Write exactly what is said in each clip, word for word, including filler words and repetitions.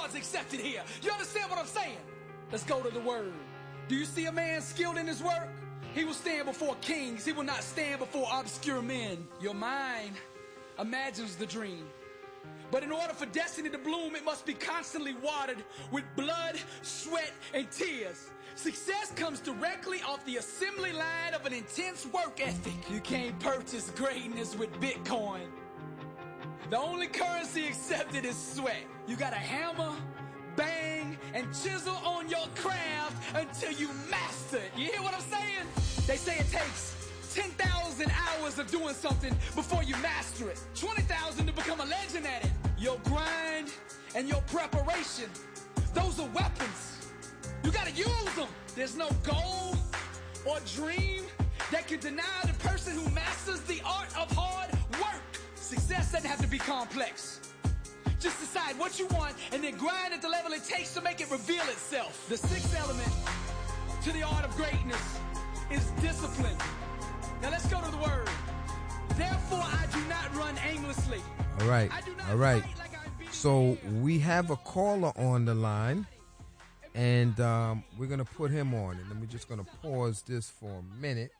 God's accepted here. You understand what I'm saying? Let's go to the word. Do you see a man skilled in his work? He will stand before kings. He will not stand before obscure men. Your mind imagines the dream. But in order for destiny to bloom, it must be constantly watered with blood, sweat, and tears. Success comes directly off the assembly line of an intense work ethic. You can't purchase greatness with Bitcoin. The only currency accepted is sweat. You gotta hammer, bang, and chisel on your craft until you master it. You hear what I'm saying? They say it takes ten thousand hours of doing something before you master it. twenty thousand to become a legend at it. Your grind and your preparation, those are weapons. You gotta use them. There's no goal or dream that can deny the person who masters the art of hard work. Success doesn't have to be complex. Just decide what you want and then grind at the level it takes to make it reveal itself. The sixth element to the art of greatness is discipline. Now let's go to the word. Therefore, I do not run aimlessly. All right. All right. Like so we have a caller on the line, and um, we're going to put him on. And then we're just going to pause this for a minute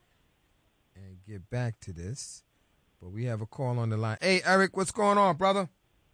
and get back to this. But we have a call on the line. Hey, Eric, what's going on, brother?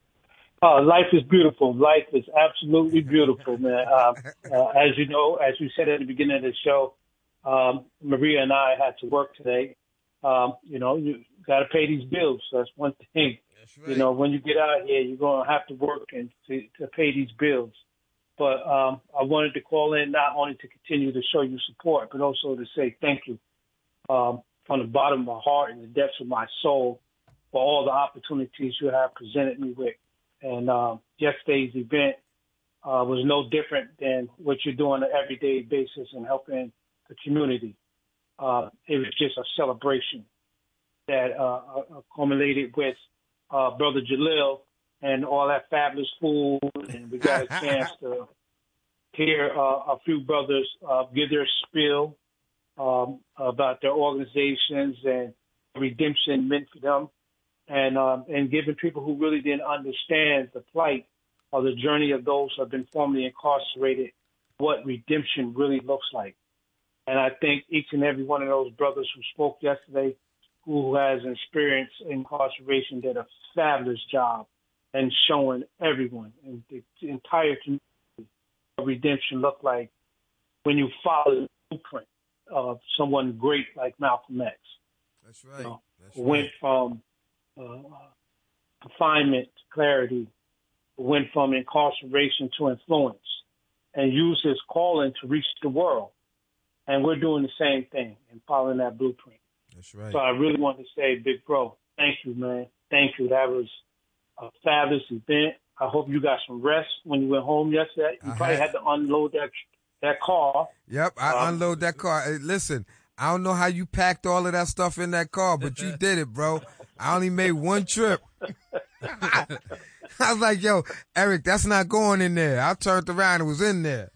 Uh, life is beautiful. Life is absolutely beautiful, man. Uh, uh, as you know, as we said at the beginning of the show, um, Maria and I had to work today. Um, you know, you got to pay these bills. So that's one thing. That's right. You know, when you get out here, you're going to have to work and to, to pay these bills. But um, I wanted to call in not only to continue to show you support, but also to say thank you. Um, from the bottom of my heart and the depths of my soul for all the opportunities you have presented me with. And um, yesterday's event uh, was no different than what you're doing on an everyday basis and helping the community. Uh, it was just a celebration that uh, culminated with uh, Brother Jalil and all that fabulous food. And we got a chance to hear uh, a few brothers uh, give their spiel Um, about their organizations and redemption meant for them, and um, and giving people who really didn't understand the plight or the journey of those who have been formerly incarcerated what redemption really looks like. And I think each and every one of those brothers who spoke yesterday, who has experienced incarceration, did a fabulous job in showing everyone and the entire community what redemption looked like when you follow the blueprint of someone great like Malcolm X. That's right. You know, That's went right. from uh, confinement to clarity, went from incarceration to influence, and used his calling to reach the world. And we're doing the same thing and following that blueprint. That's right. So I really want to say, big bro, thank you, man. Thank you. That was a fabulous event. I hope you got some rest when you went home yesterday. You I probably had- had to unload that that car. Yep, I Um, unload that car. Hey, listen, I don't know how you packed all of that stuff in that car, but you did it, bro. I only made one trip. I was like, yo, Eric, that's not going in there. I turned around, it was in there.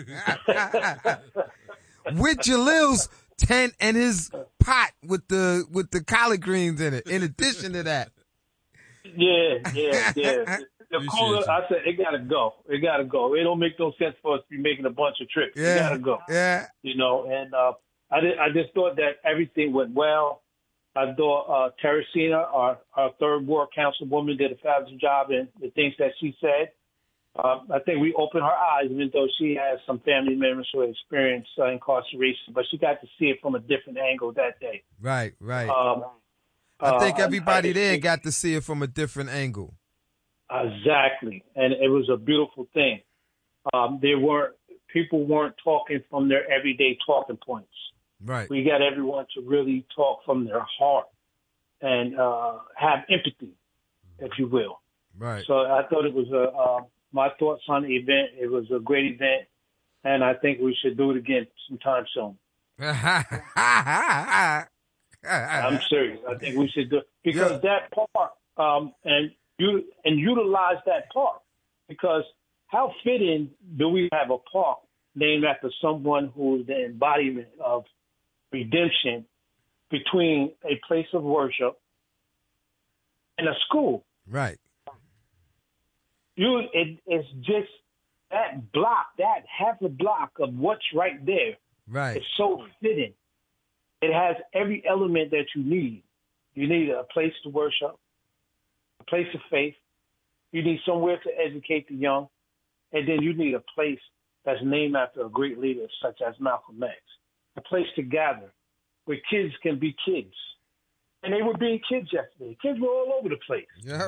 With Jalil's tent and his pot with the with the collard greens in it, in addition to that. Yeah, yeah, yeah. The Appreciate cooler, you. I said, it gotta go. It gotta go. It don't make no sense for us to be making a bunch of trips. Yeah, It gotta go. yeah. You know, and uh, I did, I just thought that everything went well. I thought uh, Teresina, our, our third ward councilwoman, did a fabulous job in the things that she said. Uh, I think we opened her eyes, even though she has some family members who experienced uh, incarceration, but she got to see it from a different angle that day. Right, right. Um, I think uh, everybody I, there it, got to see it from a different angle. Exactly, and it was a beautiful thing. Um, there weren't people weren't talking from their everyday talking points. Right. We got everyone to really talk from their heart and uh, have empathy, if you will. Right. So I thought it was a uh, my thoughts on the event. It was a great event, and I think we should do it again sometime soon. I'm serious. I think we should do it because yeah. that park um, and you and utilize that park because how fitting do we have a park named after someone who is the embodiment of redemption between a place of worship and a school? Right. You, it, it's just that block, that half a block of what's right there. Right. It's so fitting. It has every element that you need. You need a place to worship, a place of faith. You need somewhere to educate the young. And then you need a place that's named after a great leader such as Malcolm X. A place to gather where kids can be kids. And they were being kids yesterday. Kids were all over the place. Yep.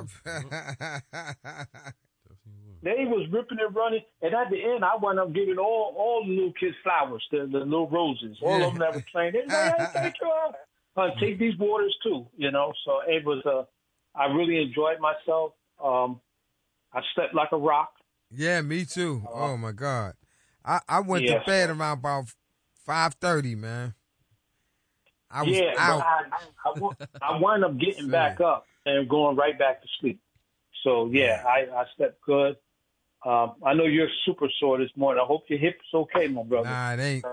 They was ripping and running. And at the end, I wound up giving all, all the little kids flowers, the, the little roses, all Yeah. of them that were playing. They said, hey, thank you. Uh, take these waters too, you know. So it was, uh, I really enjoyed myself. Um, I slept like a rock. Yeah, me too. Oh my God, I, I went Yeah. to bed around about five thirty, man. I was yeah, out. but I, I, wa- I wound up getting Sad. back up and going right back to sleep. So yeah, I, I slept good. Um, I know you're super sore this morning. I hope your hip's okay, my brother. Nah, it ain't.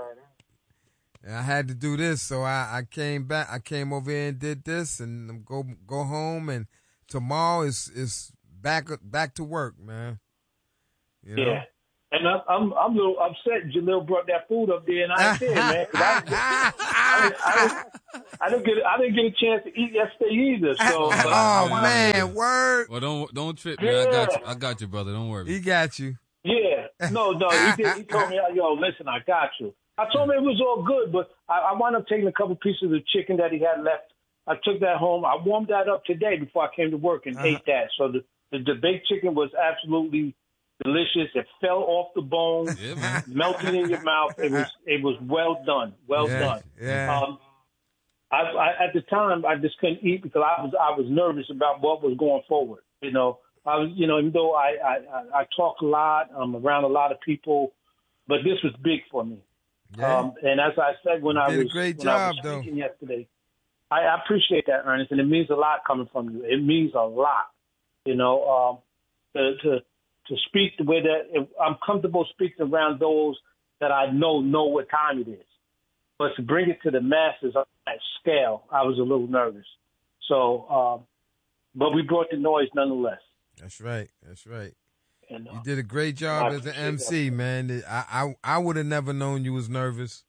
I had to do this, so I, I came back. I came over here and did this, and I'm go go home. And tomorrow is is back back to work, man. You know? Yeah. And I'm, I'm I'm a little upset Jalil brought that food up there, and I ain't there, man. 'cause I, I, I, I didn't get I didn't get a chance to eat yesterday either. So, but I Oh wanna- man, word. Well, don't don't trip, man. I got you. I got you, brother. Don't worry. He got you. Yeah, no, no. He, did, he told me, yo, listen, I got you. I told him it was all good, but I, I wound up taking a couple pieces of the chicken that he had left. I took that home. I warmed that up today before I came to work and Uh-huh. ate that. So the, the the baked chicken was absolutely delicious. It fell off the bone, Yeah, man. melted in your mouth. It was it was well done, well Yeah, done. yeah. Um, I, I, at the time, I just couldn't eat because I was I was nervous about what was going forward. You know, I was you know even though I I, I, I talk a lot, I'm around a lot of people, but this was big for me. Yeah. Um, and as I said when I did a was great when I was job, though. speaking yesterday, I, I appreciate that, Ernest, and it means a lot coming from you. It means a lot, you know, um, to to to speak the way that I'm comfortable speaking around those that I know know what time it is. But to bring it to the masses on that scale, I was a little nervous. So, um, but we brought the noise nonetheless. That's right. That's right. And, uh, You did a great job I as an appreciate M C, man. I I, I would have never known you was nervous.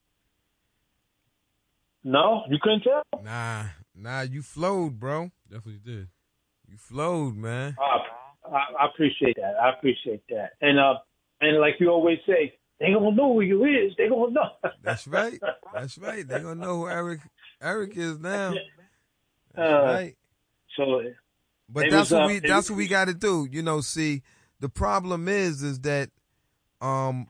no, you couldn't tell. Nah, nah, you flowed, bro. Definitely did. You flowed, man. Uh, I, I appreciate that. I appreciate that. And uh, and like you always say, they gonna know who you is. They gonna know. That's right. That's right. They gonna know who Eric Eric is now. That's Uh, right. So, But it that's was, what uh, we it that's was- what we got to do. You know, see, the problem is is that um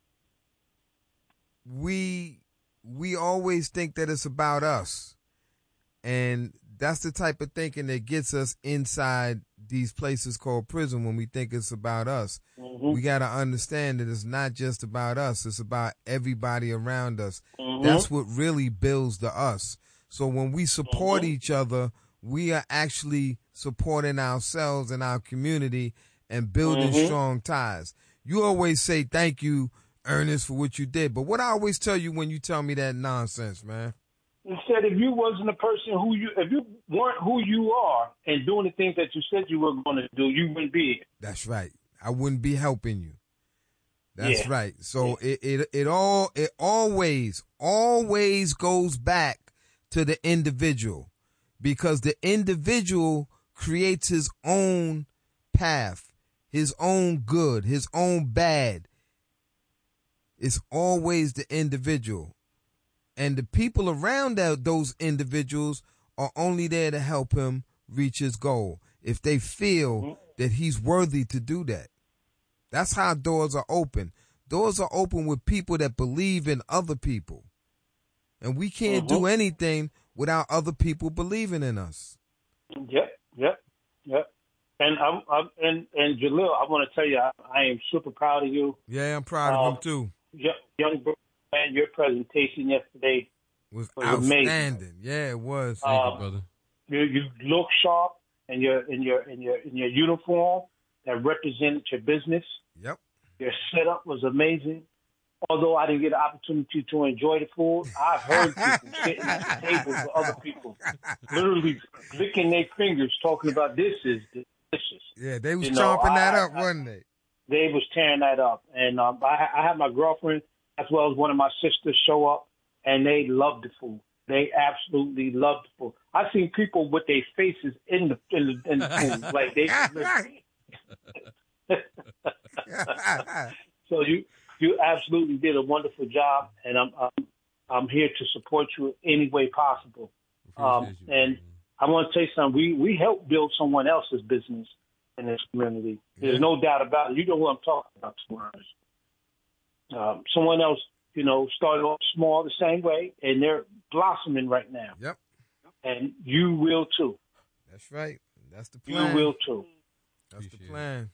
we we always think that it's about us. And that's the type of thinking that gets us inside these places called prison when we think it's about us. mhm, We got to understand that it's not just about us. It's about everybody around us. mhm. That's what really builds the us. So when we support Mhm. each other, we are actually supporting ourselves and our community and building Mhm. strong ties. You always say thank you, Ernest, for what you did. But what I always tell you when you tell me that nonsense, man. Instead, if you wasn't the person who you, if you weren't who you are and doing the things that you said you were going to do, you wouldn't be here. That's right. I wouldn't be helping you. That's Yeah. right. So it, it it all it always always goes back to the individual, because the individual creates his own path, his own good, his own bad. It's always the individual. And the people around that, those individuals are only there to help him reach his goal if they feel Mhm. that he's worthy to do that. That's how doors are open. Doors are open with people that believe in other people. And we can't do Mhm. anything without other people believing in us. Yep, yep, yep. And I'm, I'm and and Jalil, I want to tell you, I, I am super proud of you, Yeah, I'm proud of Um, him too. Yo- young man. Your presentation yesterday, It was was amazing. outstanding. Yeah, it was. Thank Uh, you, brother. you you look sharp in your in your in your in your uniform that represented your business. Yep. Your setup was amazing. Although I didn't get an opportunity to enjoy the food, I've heard people sitting at the tables with other people, literally licking their fingers, talking about this is the delicious. Yeah, they was You know, chomping that I- up, I- wasn't they? They was tearing that up, and um, I, I had my girlfriend as well as one of my sisters show up, and they loved the food. They absolutely loved the food. I've seen people with their faces in the in the, in the food, like they. So you you absolutely did a wonderful job, and I'm I'm, I'm here to support you in any way possible. Um, Appreciate you, and man. I want to tell you something. We we help build someone else's business in this community. There's Yeah. no doubt about it. You know who I'm talking about, Suarez. Um, someone else, you know, started off small the same way, and they're blossoming right now. Yep, And you will too. that's right. That's the You plan. will too. That's the Appreciate it. plan.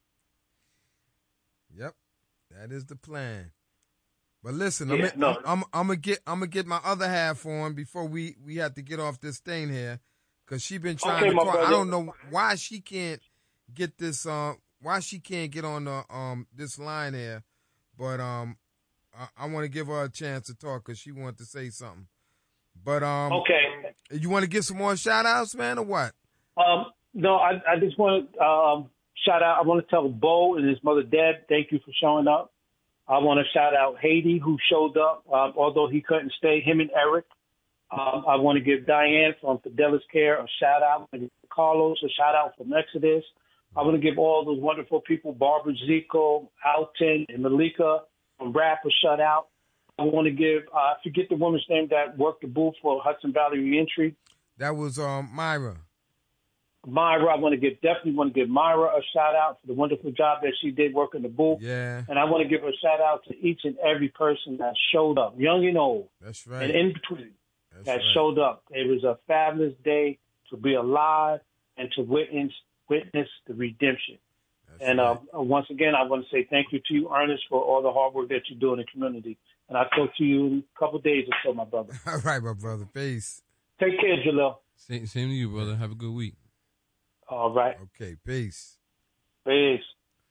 Yep, that is the plan. But listen, I'm Yeah, I'm, no. I'm I'm gonna get I'm gonna get my other half on before we we have to get off this thing here, cause she been trying Okay, to my talk. I brother. don't know why she can't get this. Uh, why she can't get on the um this line here, but um I, I want to give her a chance to talk because she wanted to say something. But um, Okay. you want to give some more shout outs, man, or what? Um, no, I, I just want to um, shout out. I want to tell Bo and his mother Deb, thank you for showing up. I want to shout out Haiti, who showed up, um, although he couldn't stay, him and Eric. Um, I want to give Diane from Fidelis Care a shout out, and Carlos a shout out from Exodus. I want to give all those wonderful people, Barbara Zico, Alton, and Malika from Rap a shout out. I want to give, uh, I forget the woman's name that worked the booth for Hudson Valley Reentry. That was um Myra. Myra, I want to give, definitely want to give Myra a shout out for the wonderful job that she did working the booth. Yeah, And I want to give a shout out to each and every person that showed up, young and old, that's right. and in between, That's that right. showed up. It was a fabulous day to be alive and to witness witness the redemption. That's And right. uh, once again, I want to say thank you to you, Ernest, for all the hard work that you do in the community. And I'll talk to you in a couple of days or so, my brother. All right, my brother. Peace. Take care, Jalil. Same, same to you, brother. Have a good week. All right. Okay, peace. Peace.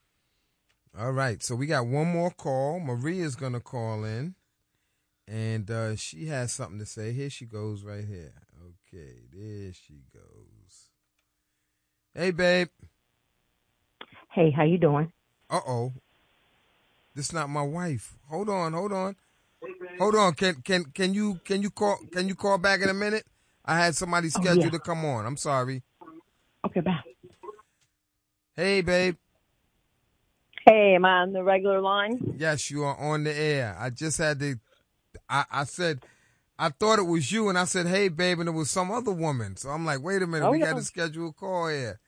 All right, so we got one more call. Maria's gonna call in, and uh, she has something to say. Here she goes, right here. Okay, there she goes. Hey, babe. Hey, how you doing? Uh oh, this not my wife. Hold on, hold on, hold on. Can can can you can you call can you call back in a minute? I had somebody scheduled yeah. to come on. I'm sorry. Okay, bye. Hey, babe. Hey, am I on the regular line? Yes, you are on the air. I just had to. I, I said, I thought it was you, and I said, "Hey, babe," and it was some other woman. So I'm like, "Wait a minute, Oh, we yeah. got to schedule a call here."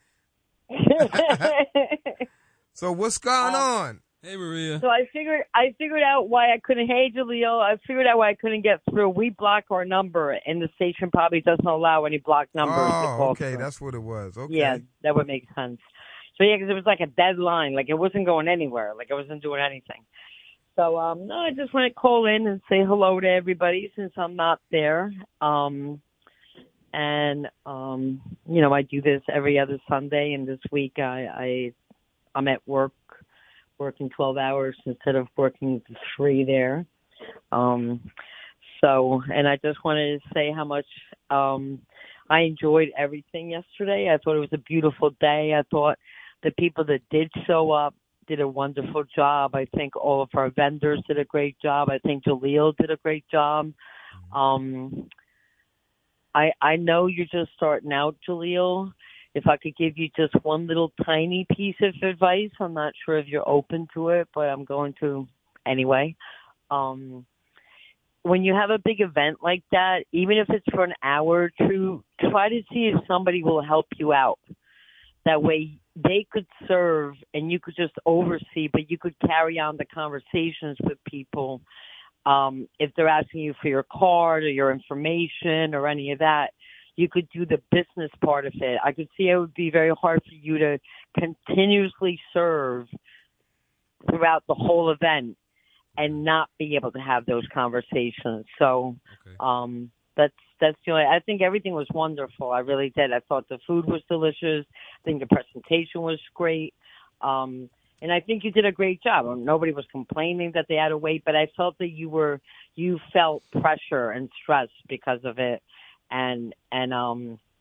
So what's going Um, on? Hey, Maria. so I figured I figured out why I couldn't. Hey, Jaleel, I figured out why I couldn't get through. We block our number, and the station probably doesn't allow any blocked numbers to Oh, call okay, through. that's what it was. Okay, Yeah, that would make sense. So yeah, because it was like a deadline, like it wasn't going anywhere, like I wasn't doing anything. So um, no, I just want to call in and say hello to everybody since I'm not there. Um, and um, you know, I do this every other Sunday, and this week I, I I'm at work, working twelve hours instead of working three there. Um, so, and I just wanted to say how much um, I enjoyed everything yesterday. I thought it was a beautiful day. I thought the people that did show up did a wonderful job. I think all of our vendors did a great job. I think Jaleel did a great job. Um, I I know you're just starting out, Jaleel. If I could give you just one little tiny piece of advice, I'm not sure if you're open to it, but I'm going to anyway. Um, when you have a big event like that, even if it's for an hour or two, try to see if somebody will help you out. That way they could serve and you could just oversee, but you could carry on the conversations with people. Um, if they're asking you for your card or your information or any of that, you could do the business part of it. I could see it would be very hard for you to continuously serve throughout the whole event and not be able to have those conversations. So Okay. um, that's that's the only. I think everything was wonderful. I really did. I thought the food was delicious. I think the presentation was great. Um, and I think you did a great job. Nobody was complaining that they had to wait, but I felt that you were you felt pressure and stress because of it. And and um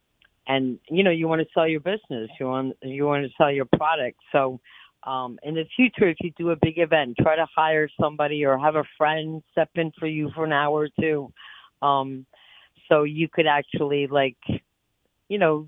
and you know you want to sell your business, you want you want to sell your product. So um, in the future, if you do a big event, try to hire somebody or have a friend step in for you for an hour or two, um, so you could actually like, you know,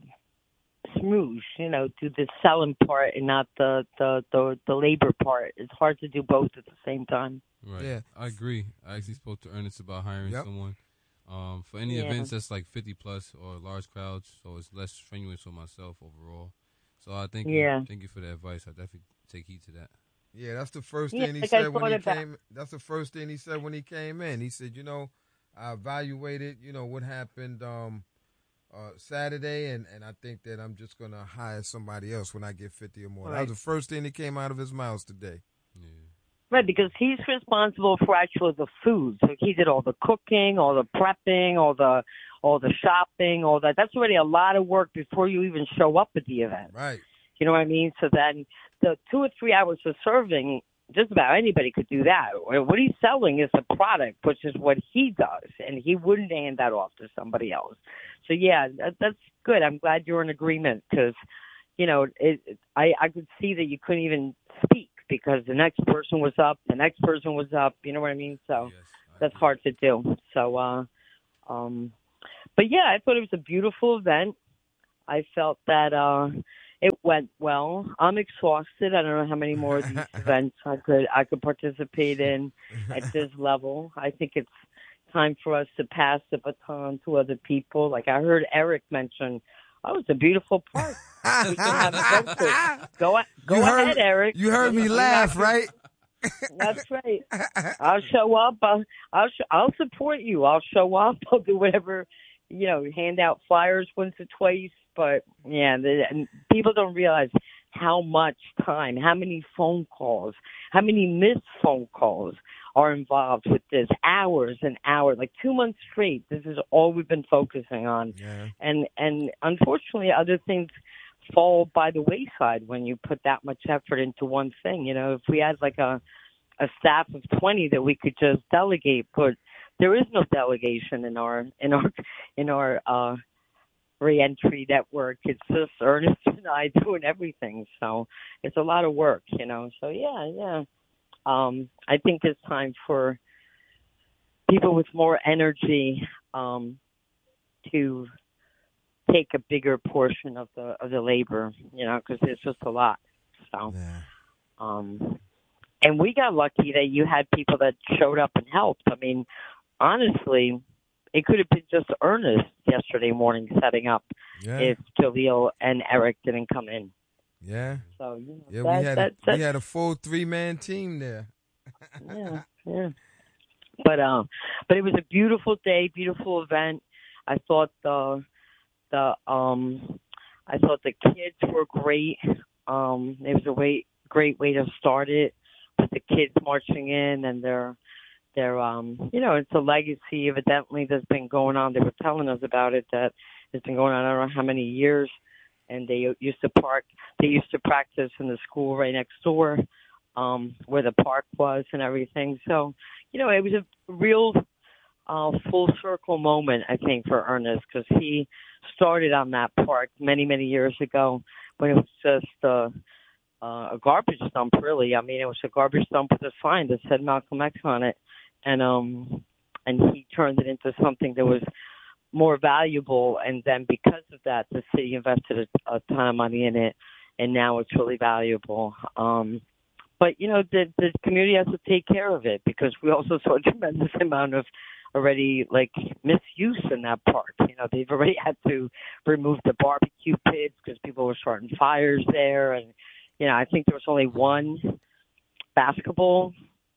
smooth, you know, do the selling part and not the the the, the labor part. It's hard to do both at the same time. Right. Yeah. I agree. I actually spoke to Ernest about hiring Yep. someone um, for any Yeah. events that's like fifty plus or large crowds, so it's less strenuous for myself overall. So I thank Yeah. you. Thank you for the advice. I definitely take heed to that. Yeah, that's the first Yeah, thing he like I said when thought he about- came. That's the first thing he said when he came in. He said, you know, I evaluated, you know, what happened um, uh, Saturday, and, and I think that I'm just gonna hire somebody else when I get fifty or more. That Right. was the first thing that came out of his mouth today. Yeah. Right, because he's responsible for actually the food. So he did all the cooking, all the prepping, all the all the shopping, all that. That's already a lot of work before you even show up at the event. Right. You know what I mean? So then the two or three hours of serving, just about anybody could do that. What he's selling is a product, which is what he does, and he wouldn't hand that off to somebody else. So yeah, that, that's good. I'm glad you're in agreement because, you know, it, it, I I could see that you couldn't even speak because the next person was up, the next person was up. You know what I mean? So Yes, I that's agree. hard to do. So, uh, um, but yeah, I thought it was a beautiful event. I felt that uh, it went well. I'm exhausted. I don't know how many more of these events I could I could participate in at this level. I think it's time for us to pass the baton to other people. Like I heard Eric mention, oh, it's a beautiful park. We can have events. Go, go You heard- ahead, Eric. You heard me I'm laugh, not- right? That's right. I'll show up. I'll I'll, sh- I'll support you. I'll show up. I'll do whatever, you know, hand out flyers once or twice. But yeah, the, and people don't realize how much time, how many phone calls, how many missed phone calls are involved with this. Hours and hours, like two months straight. This is all we've been focusing on. Yeah. And and unfortunately, other things fall by the wayside when you put that much effort into one thing. You know, if we had like a a staff of twenty that we could just delegate, but there is no delegation in our in our in our uh reentry network. It's just Ernest and I doing everything. So it's a lot of work, you know. So yeah, yeah. Um I think it's time for people with more energy um to take a bigger portion of the of the labor, you know, because it's just a lot. So, Yeah. um, and we got lucky that you had people that showed up and helped. I mean, honestly, it could have been just Ernest yesterday morning setting up Yeah. if Jaleel and Eric didn't come in. Yeah. So, you know, Yeah, that, we had that, a, that, we had a full three man team there. yeah, yeah. But um, but it was a beautiful day, beautiful event. I thought the the um, I thought the kids were great. Um, it was a way, great way to start it with the kids marching in and their their um, you know, it's a legacy evidently that's been going on. They were telling us about it that it's been going on. I don't know how many years. And they used to park. They used to practice in the school right next door, um, where the park was and everything. So, you know, it was a real uh, full circle moment, I think, for Ernest, because he started on that park many, many years ago when it was just uh, uh, a garbage dump. Really, I mean, it was a garbage dump with a sign that said Malcolm X on it, and um, and he turned it into something that was more valuable, and then because of that, the city invested a, a ton of money in it, and now it's really valuable. Um, but you know, the the community has to take care of it because we also saw a tremendous amount of already like misuse in that park. You know, they've already had to remove the barbecue pits because people were starting fires there, and you know, I think there was only one basketball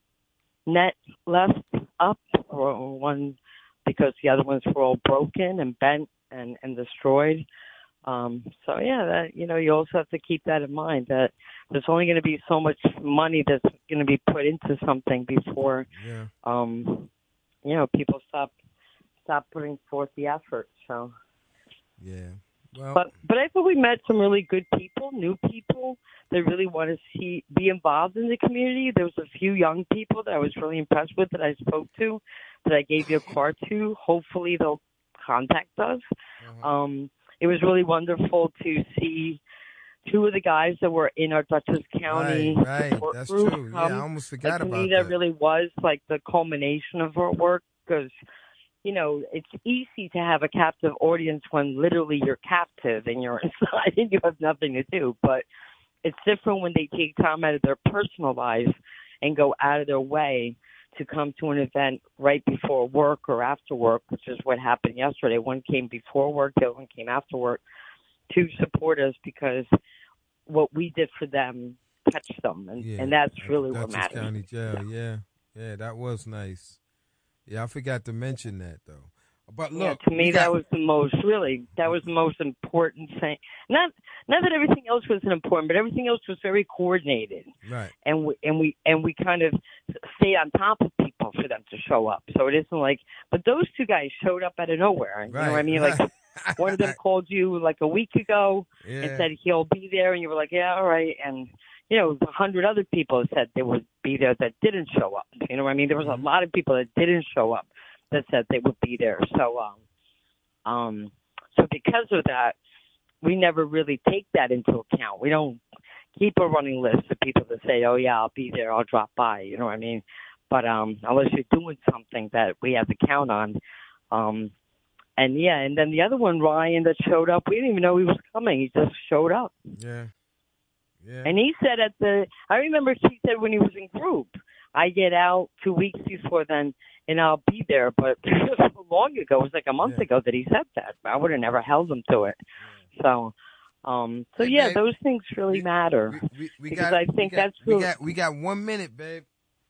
net left up, or one, because the other ones were all broken and bent and, and destroyed. Um, so yeah, that, you know, you also have to keep that in mind that there's only going to be so much money that's going to be put into something before, Yeah. um, you know, people stop, stop putting forth the effort. So, Yeah. Well, but, but I thought we met some really good people, new people that really want to see, be involved in the community. There was a few young people that I was really impressed with that I spoke to, that I gave you a card to. Hopefully they'll contact us. uh-huh. Um, it was really wonderful to see two of the guys that were in our Dutchess County Right, right. support That's group true. come. Yeah, I almost forgot like, to about me, that. that. really was like the culmination of our work because, you know, it's easy to have a captive audience when literally you're captive and you're inside and you have nothing to do. But it's different when they take time out of their personal lives and go out of their way to come to an event right before work or after work, which is what happened yesterday. One came before work, the other one came after work to support us because what we did for them touched them, and, Yeah, and that's at really the what Dutchess matters. County Jail. Yeah, yeah, that was nice. Yeah, I forgot to mention that though. But look, yeah, to me, we got, that was the most really that was the most important thing. Not not that everything else wasn't important, but everything else was very coordinated. right. And we and we and we kind of stayed on top of people for them to show up. So it isn't like, but those two guys showed up out of nowhere. You Right, know what I mean? right. Like one of them called you like a week ago Yeah. and said he'll be there, and you were like, yeah, all right. And you know, a hundred other people said they would be there that didn't show up. You know what I mean? There was Mm-hmm. a lot of people that didn't show up that said they would be there. So, um, um, so because of that, we never really take that into account. We don't keep a running list of people that say, "Oh yeah, I'll be there. I'll drop by." You know what I mean? But um, unless you're doing something that we have to count on, um, and yeah, and then the other one, Ryan, that showed up, we didn't even know he was coming. He just showed up. Yeah. Yeah. And he said at the, I remember he said when he was in group, I get out two weeks before then and I'll be there. But it was so long ago, it was like a month Yeah. ago that he said that. I would have never held him to it. Yeah. So, um, so Hey, yeah, babe, those things really we- matter. We, we, we Because got, I think we got, that's we really- got we got one minute, babe.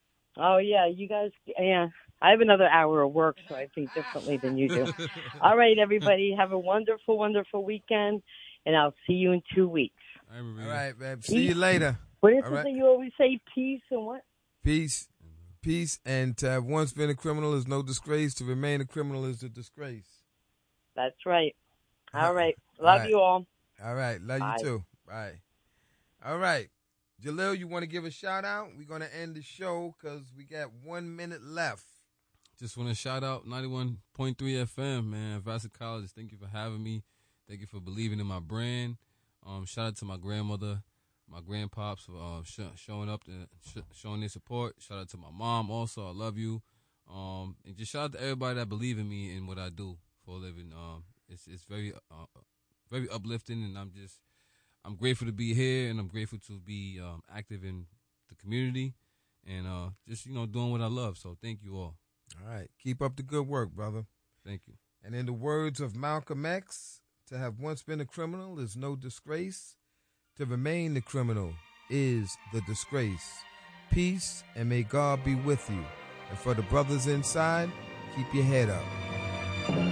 Oh yeah, you guys, yeah. I have another hour of work, so I think differently than you do. All right, everybody, have a wonderful, wonderful weekend, and I'll see you in two weeks. All right, Maria. All right, babe. See you later. What is All it right. that you always say, peace and what? Peace. Peace. And to have once been a criminal is no disgrace. To remain a criminal is a disgrace. That's right. All right. All Love right. you all. All right. Love Bye. you too. Bye. All right. Jalil, you want to give a shout out? We're going to end the show because we got one minute left. Just want to shout out ninety-one point three F M, man. Vassar College, thank you for having me. Thank you for believing in my brand. Um, shout out to my grandmother, my grandpops for uh, sh- showing up and sh- showing their support. Shout out to my mom also. I love you. Um, and just shout out to everybody that believe in me and what I do for a living. Um, it's it's very uh, very uplifting, and I'm just I'm grateful to be here, and I'm grateful to be um, active in the community, and uh, just you know doing what I love. So thank you all. All right. Keep up the good work, brother. Thank you. And in the words of Malcolm X, to have once been a criminal is no disgrace. To remain the criminal is the disgrace. Peace, and may God be with you. And for the brothers inside, keep your head up.